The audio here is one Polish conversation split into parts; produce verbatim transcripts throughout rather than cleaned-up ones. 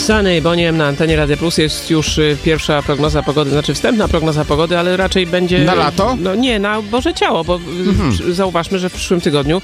Sunny Boniem na antenie Radia Plus jest już y, pierwsza prognoza pogody, znaczy wstępna prognoza pogody, ale raczej będzie... Na lato? No nie, na Boże Ciało, bo mhm. w, zauważmy, że w przyszłym tygodniu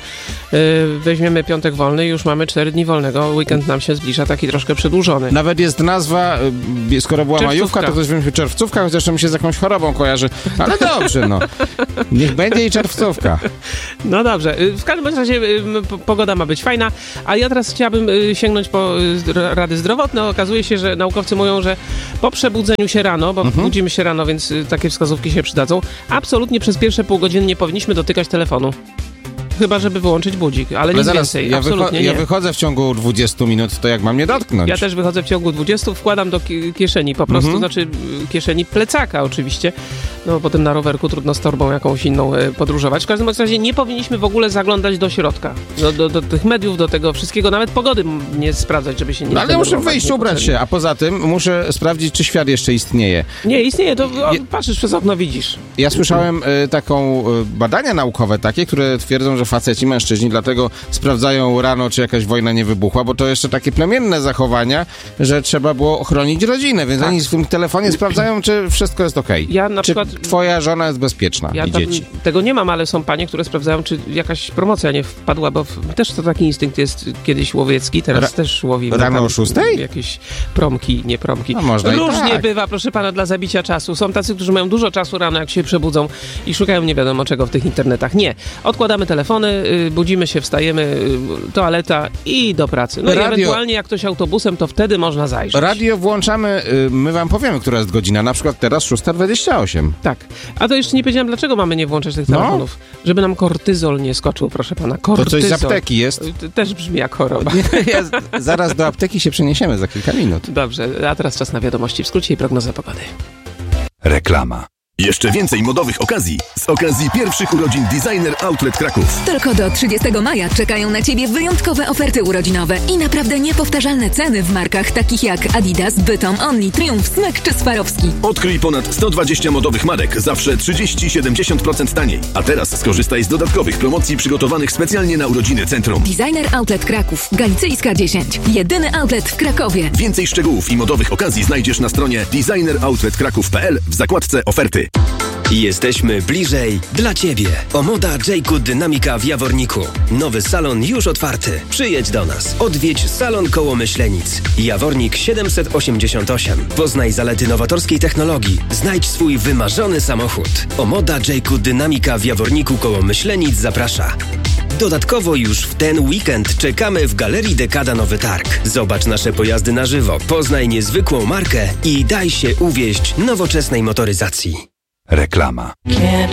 y, weźmiemy piątek wolny i już mamy cztery dni wolnego. Weekend nam się zbliża, taki troszkę przedłużony. Nawet jest nazwa, y, skoro była Czerwcówka. majówka, to ktoś wymyślił czerwcówka, chociaż to mi się z jakąś chorobą kojarzy. Ale dobrze, no. Niech będzie i czerwcówka. No dobrze, y, w każdym razie y, p- pogoda ma być fajna, a ja teraz chciałabym y, sięgnąć po y, zdro- rady zdrowotne. Okazuje się, że naukowcy mówią, że po przebudzeniu się rano, bo mhm. budzimy się rano, więc y, takie wskazówki się przydadzą, absolutnie przez pierwsze pół godziny nie powinniśmy dotykać telefonu. Chyba, żeby wyłączyć budzik, ale, ale nic zaraz, więcej, ja absolutnie wycho- nie. Ja wychodzę w ciągu dwudziestu minut, to jak mam nie dotknąć? Ja też wychodzę w ciągu dwudziestu, wkładam do ki- kieszeni po prostu, Mhm. znaczy kieszeni plecaka oczywiście, no bo potem na rowerku trudno z torbą jakąś inną e, podróżować. W każdym razie nie powinniśmy w ogóle zaglądać do środka, do, do, do tych mediów, do tego wszystkiego, nawet pogody m- nie sprawdzać, żeby się nie No ale muszę zdenerwować, wyjść, nie ubrać potrzebnie. się, a poza tym muszę sprawdzić, czy świat jeszcze istnieje. Nie, istnieje, to o, Je- patrzysz przez okno, widzisz. Ja słyszałem y, taką y, badania naukowe takie, które twierdzą, że faceci, mężczyźni dlatego sprawdzają rano, czy jakaś wojna nie wybuchła, bo to jeszcze takie plemienne zachowania, że trzeba było ochronić rodzinę, więc Tak. oni w swoim telefonie sprawdzają, czy wszystko jest okej. Ja na Czy przykład... twoja żona jest bezpieczna Ja i tam, dzieci. tego nie mam, ale są panie, które sprawdzają, czy jakaś promocja nie wpadła, bo w, też to taki instynkt jest kiedyś łowiecki, teraz Ra- też łowimy. rano tam o szóstej? Jakieś promki, nie promki. No można i Różnie tak. bywa, proszę pana, dla zabicia czasu. Są tacy, którzy mają dużo czasu rano, jak się przebudzą i szukają nie wiadomo czego w tych internetach. Nie. Odkładamy telefony, y, budzimy się, wstajemy, y, toaleta i do pracy. No Radio- i ewentualnie jak ktoś autobusem, to wtedy można zajrzeć. Radio włączamy, y, my wam powiemy, która jest godzina, na przykład teraz szósta dwadzieścia osiem. Tak. A to jeszcze nie powiedziałem, dlaczego mamy nie włączać tych No. telefonów. Żeby nam kortyzol nie skoczył, proszę pana. To Kortyzol. coś z apteki jest. To też brzmi jak choroba. Ja, z- zaraz do apteki się przeniesiemy za kilka minut. Dobrze, a teraz czas na wiadomości w skrócie i prognozę pogody. Reklama. Jeszcze więcej modowych okazji z okazji pierwszych urodzin Designer Outlet Kraków. Tylko do trzydziestego maja czekają na Ciebie wyjątkowe oferty urodzinowe i naprawdę niepowtarzalne ceny w markach takich jak Adidas, Bytom, Only, Triumph, Smyk czy Swarowski. Odkryj ponad sto dwadzieścia modowych marek, zawsze trzydzieści do siedemdziesięciu procent taniej. A teraz skorzystaj z dodatkowych promocji przygotowanych specjalnie na urodziny centrum. Designer Outlet Kraków, Galicyjska dziesięć. Jedyny outlet w Krakowie. Więcej szczegółów i modowych okazji znajdziesz na stronie designer outlet kraków kropka p l w zakładce oferty. Jesteśmy bliżej dla Ciebie. Omoda Jayku Dynamika w Jaworniku. Nowy salon już otwarty. Przyjedź do nas. Odwiedź salon koło Myślenic. Jawornik siedemset osiemdziesiąt osiem. Poznaj zalety nowatorskiej technologii. Znajdź swój wymarzony samochód. Omoda Jayku Dynamika w Jaworniku koło Myślenic zaprasza. Dodatkowo już w ten weekend czekamy w Galerii Dekada Nowy Targ. Zobacz nasze pojazdy na żywo, poznaj niezwykłą markę i daj się uwieść nowoczesnej motoryzacji. Reklama.